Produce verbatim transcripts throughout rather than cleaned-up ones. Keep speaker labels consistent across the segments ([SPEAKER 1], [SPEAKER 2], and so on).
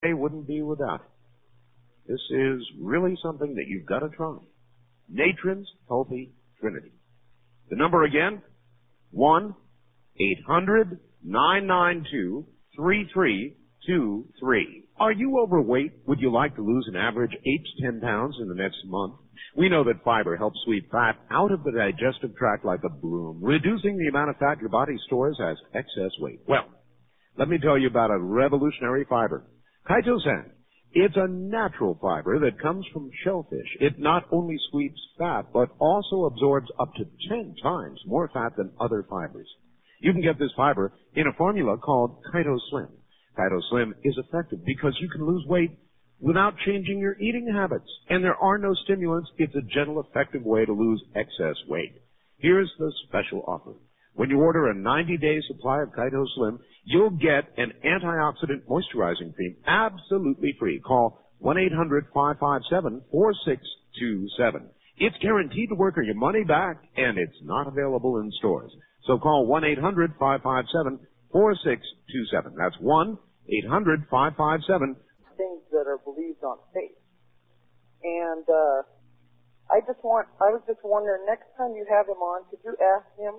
[SPEAKER 1] They wouldn't be without it. This is really something that you've got to try. Natron's Healthy Trinity. The number again, one eight hundred nine nine two three three two three. Are you overweight? Would you like to lose an average eight to ten pounds in the next month? We know that fiber helps sweep fat out of the digestive tract like a broom, reducing the amount of fat your body stores as excess weight. Well, let me tell you about a revolutionary fiber. Chitosan. It's a natural fiber that comes from shellfish. It not only sweeps fat, but also absorbs up to ten times more fat than other fibers. You can get this fiber in a formula called ChitoSlim. ChitoSlim is effective because you can lose weight without changing your eating habits. And there are no stimulants. It's a gentle, effective way to lose excess weight. Here's the special offer. When you order a ninety-day supply of ChitoSlim, you'll get an antioxidant moisturizing cream absolutely free. Call one eight hundred five five seven four six two seven. It's guaranteed to work or your money back, and it's not available in stores. So call one eight hundred five five seven four six two seven. That's one eight hundred five five seven.
[SPEAKER 2] Things that are believed on faith. And uh, I just want, I was just wondering, next time you have him on, could you ask him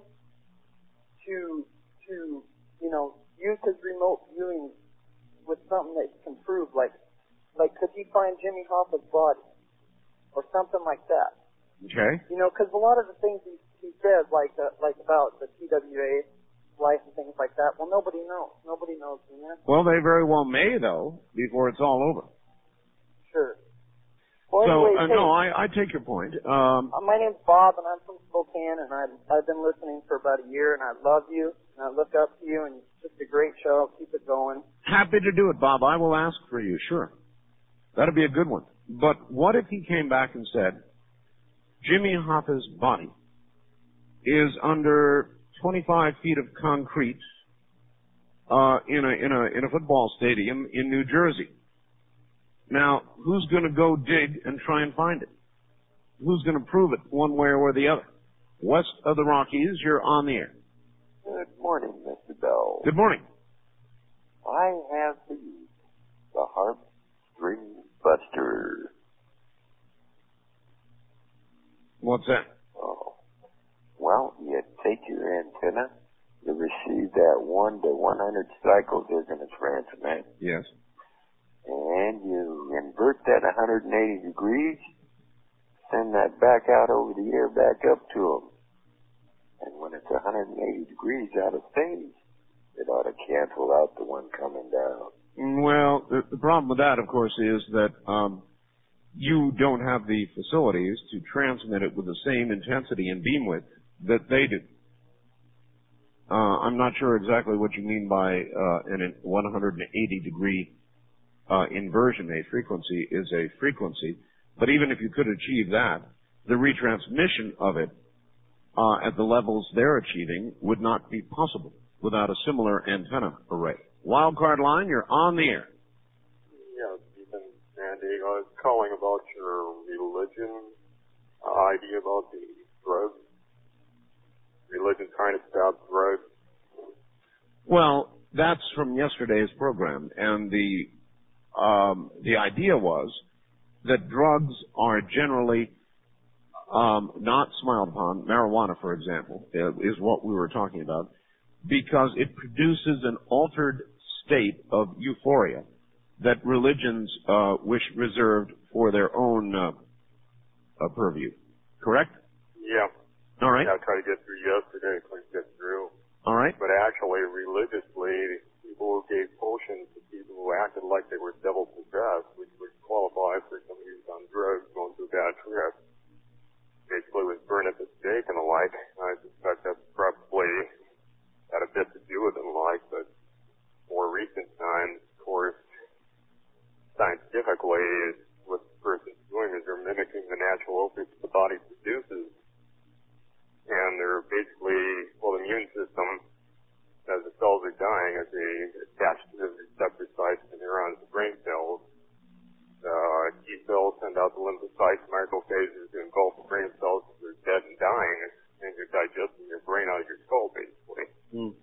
[SPEAKER 2] to, to, you know, use his remote viewing with something that he can prove, like, like could he find Jimmy Hoffa's body or something like that?
[SPEAKER 1] Okay.
[SPEAKER 2] You know, because a lot of the things he, he says, like, uh, like about the T W A life and things like that, well, nobody knows. Nobody knows the answer.
[SPEAKER 1] Well, they very well may, though, before it's all over.
[SPEAKER 2] Sure. Well,
[SPEAKER 1] so,
[SPEAKER 2] anyway,
[SPEAKER 1] uh,
[SPEAKER 2] hey,
[SPEAKER 1] no, I, I take your point. Um,
[SPEAKER 2] uh, my name's Bob, and I'm from Spokane, and I've, I've been listening for about a year, and I love you, and I look up to you, and it's just a great show. Keep it going.
[SPEAKER 1] Happy to do it, Bob. I will ask for you, sure. That'd be a good one. But what if he came back and said, Jimmy Hoffa's body is under twenty-five feet of concrete uh, in a in a in a football stadium in New Jersey? Now, who's going to go dig and try and find it? Who's going to prove it one way or the other? West of the Rockies, you're on the air.
[SPEAKER 3] Good morning, Mister Bell.
[SPEAKER 1] Good morning.
[SPEAKER 3] I have for you the Harp String Buster.
[SPEAKER 1] What's that?
[SPEAKER 3] Oh, well, you take your antenna, you receive that one to one hundred cycles they're going to transmit.
[SPEAKER 1] Yes.
[SPEAKER 3] And you invert that one hundred eighty degrees, send that back out over the air, back up to them. And when it's one hundred eighty degrees out of phase, it ought to cancel out the one coming down.
[SPEAKER 1] Well, the, the problem with that, of course, is that um, you don't have the facilities to transmit it with the same intensity and beam width that they do. Uh, I'm not sure exactly what you mean by uh, an one hundred eighty degree uh, inversion. A frequency is a frequency. But even if you could achieve that, the retransmission of it uh, at the levels they're achieving would not be possible without a similar antenna array. Wildcard line, you're on the air.
[SPEAKER 4] Yeah, Stephen, Sandy, I was calling about your religion uh, idea about the drugs. Religion trying to stop drugs.
[SPEAKER 1] Well, that's from yesterday's program, and the um, the idea was that drugs are generally um, not smiled upon. Marijuana, for example, is what we were talking about, because it produces an altered state of euphoria that religions uh, wish reserved for their own uh, uh, purview. Correct?
[SPEAKER 4] Yeah.
[SPEAKER 1] All right.
[SPEAKER 4] Yeah, I tried to get through yesterday, couldn't get through.
[SPEAKER 1] All right.
[SPEAKER 4] But actually, religiously, people who gave potions to people who acted like they were devil possessed, which would qualify for somebody who's on drugs going through a bad trip, basically was burned at the stake and the like. I suspect that's probably had a bit to do with it and the like, but more recent times, of course, scientifically, is what the person's doing is they're mimicking the natural opiates the body produces. And they're basically, well, the immune system, as the cells are dying, as they attach to the receptor sites, the neurons, the brain cells, uh, T cells send out the lymphocytes, macrophages to engulf the brain cells because they're dead and dying, and you're digesting your brain out of your skull, basically.
[SPEAKER 1] Mm.